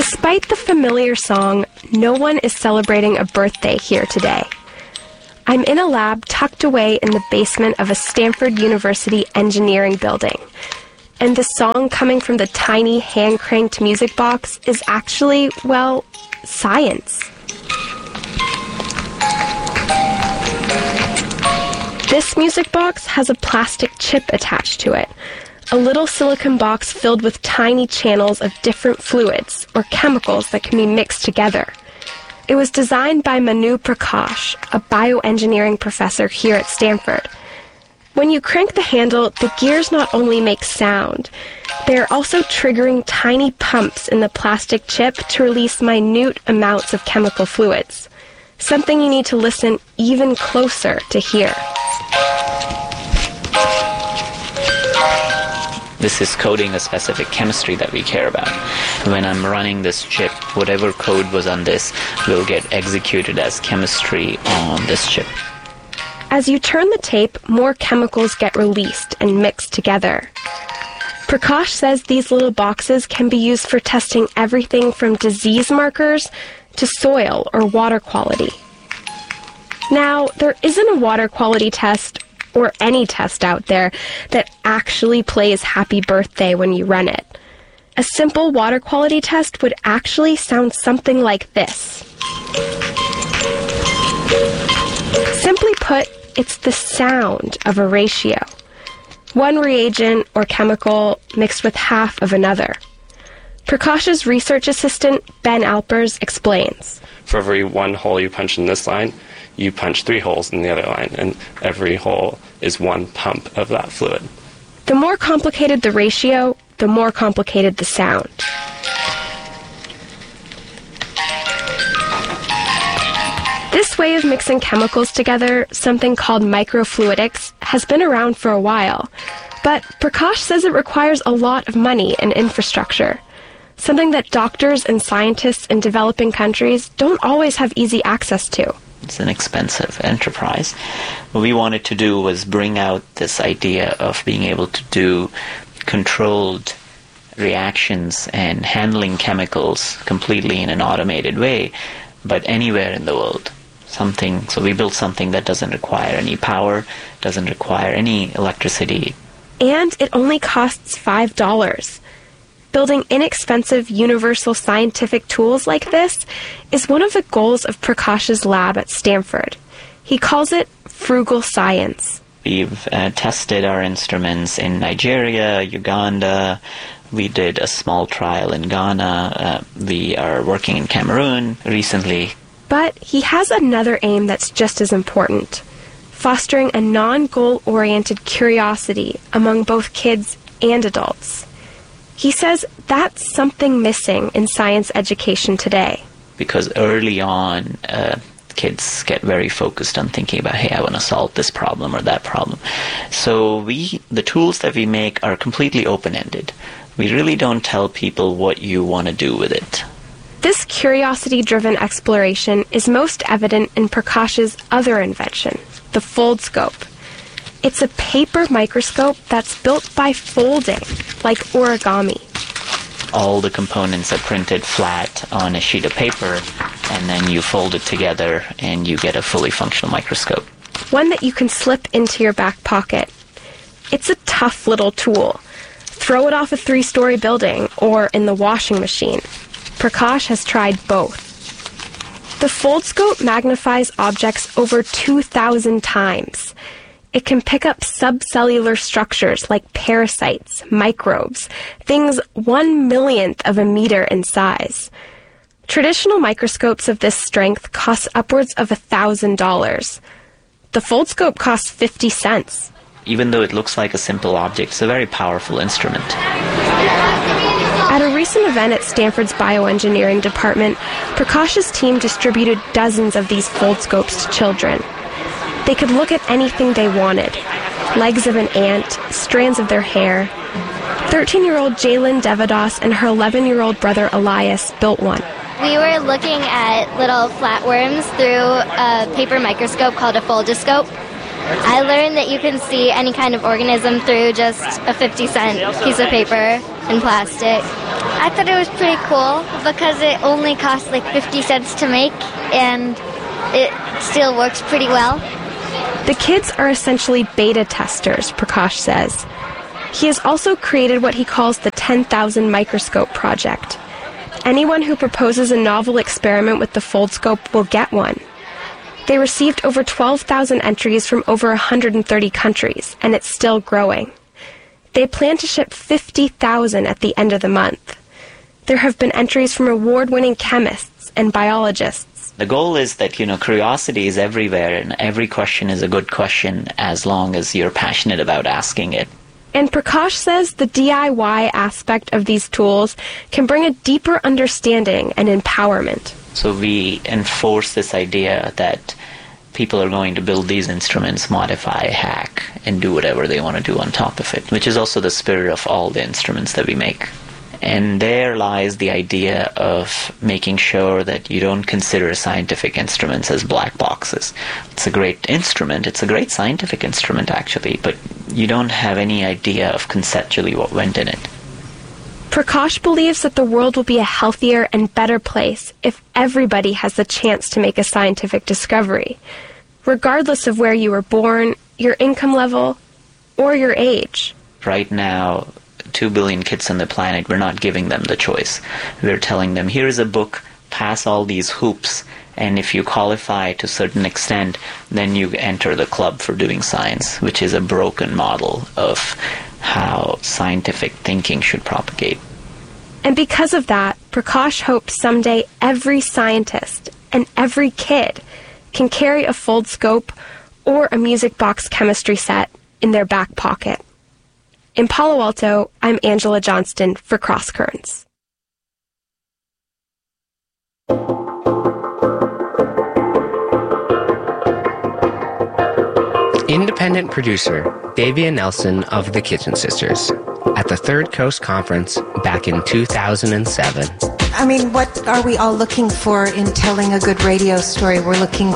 Despite the familiar song, no one is celebrating a birthday here today. I'm in a lab tucked away in the basement of a Stanford University engineering building. And the song coming from the tiny hand-cranked music box is actually, well, science. This music box has a plastic chip attached to it, a little silicon box filled with tiny channels of different fluids or chemicals that can be mixed together. It was designed by Manu Prakash, a bioengineering professor here at Stanford. When you crank the handle, the gears not only make sound, they are also triggering tiny pumps in the plastic chip to release minute amounts of chemical fluids, something you need to listen even closer to hear. This is coding a specific chemistry that we care about. When I'm running this chip, whatever code was on this will get executed as chemistry on this chip. As you turn the tape, more chemicals get released and mixed together. Prakash says these little boxes can be used for testing everything from disease markers to soil or water quality. Now, there isn't a water quality test or any test out there that actually plays Happy Birthday when you run it. A simple water quality test would actually sound something like this. Simply put, it's the sound of a ratio. One reagent or chemical mixed with half of another. Prakash's research assistant, Ben Alpers, explains. For every one hole you punch in this line, you punch 3 holes in the other line, and every hole is 1 pump of that fluid. The more complicated the ratio, the more complicated the sound. This way of mixing chemicals together, something called microfluidics, has been around for a while. But Prakash says it requires a lot of money and infrastructure, something that doctors and scientists in developing countries don't always have easy access to. It's an expensive enterprise. What we wanted to do was bring out this idea of being able to do controlled reactions and handling chemicals completely in an automated way, but anywhere in the world. So we built something that doesn't require any power, doesn't require any electricity. And it only costs $5. Building inexpensive, universal scientific tools like this is one of the goals of Prakash's lab at Stanford. He calls it frugal science. We've tested our instruments in Nigeria, Uganda. We did a small trial in Ghana. We are working in Cameroon recently. But he has another aim that's just as important: fostering a non-goal-oriented curiosity among both kids and adults. He says that's something missing in science education today. Because early on, kids get very focused on thinking about, hey, I want to solve this problem or that problem. So the tools that we make are completely open-ended. We really don't tell people what you want to do with it. This curiosity-driven exploration is most evident in Prakash's other invention, the Foldscope. It's a paper microscope that's built by folding, like origami. All the components are printed flat on a sheet of paper, and then you fold it together and you get a fully functional microscope. One that you can slip into your back pocket. It's a tough little tool. Throw it off a 3-story building or in the washing machine. Prakash has tried both. The Foldscope magnifies objects over 2,000 times. It can pick up subcellular structures like parasites, microbes, things 1/1,000,000th of a meter in size. Traditional microscopes of this strength cost upwards of $1,000. The Foldscope costs 50 cents. Even though it looks like a simple object, it's a very powerful instrument. At a recent event at Stanford's bioengineering department, Prakash's team distributed dozens of these Foldscopes to children. They could look at anything they wanted: legs of an ant, strands of their hair. 13-year-old Jalen Devadas and her 11-year-old brother Elias built one. We were looking at little flatworms through a paper microscope called a foldoscope. I learned that you can see any kind of organism through just a 50-cent piece of paper. in plastic. I thought it was pretty cool because it only costs like 50 cents to make and it still works pretty well. The kids are essentially beta testers, Prakash says. He has also created what he calls the 10,000 Microscope Project. Anyone who proposes a novel experiment with the Foldscope will get one. They received over 12,000 entries from over 130 countries, and it's still growing. They plan to ship 50,000 at the end of the month. There have been entries from award-winning chemists and biologists. The goal is that, curiosity is everywhere, and every question is a good question as long as you're passionate about asking it. And Prakash says the DIY aspect of these tools can bring a deeper understanding and empowerment. So we enforce this idea that people are going to build these instruments, modify, hack, and do whatever they want to do on top of it, which is also the spirit of all the instruments that we make. And there lies the idea of making sure that you don't consider scientific instruments as black boxes. It's a great instrument. It's a great scientific instrument, actually, but you don't have any idea of conceptually what went in it. Prakash believes that the world will be a healthier and better place if everybody has the chance to make a scientific discovery, regardless of where you were born, your income level, or your age. Right now, 2 billion kids on the planet, we're not giving them the choice. We're telling them, here's a book, pass all these hoops, and if you qualify to a certain extent, then you enter the club for doing science, which is a broken model of how scientific thinking should propagate. And because of that, Prakash hopes someday every scientist and every kid can carry a Foldscope or a music box chemistry set in their back pocket. In Palo Alto, I'm Angela Johnston for Cross Currents. Independent producer Davia Nelson of the Kitchen Sisters at the Third Coast Conference back in 2007. I mean, what are we all looking for in telling a good radio story? We're looking